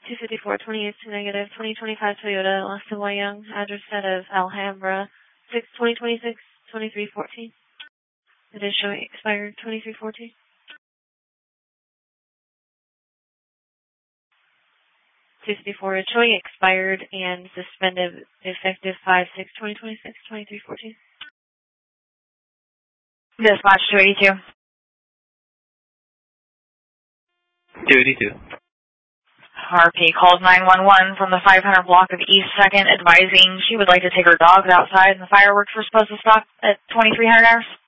254, 28 to negative, 2025 Toyota, Austin Y. Young, address set of Alhambra, 6/2026, 2314. It is showing expired 2314. 254 is showing expired and suspended effective 5/6/2026, 2314. Dispatch 282. 282. RP calls 911 from the 500 block of East 2nd, advising she would like to take her dogs outside and the fireworks were supposed to stop at 2300 hours.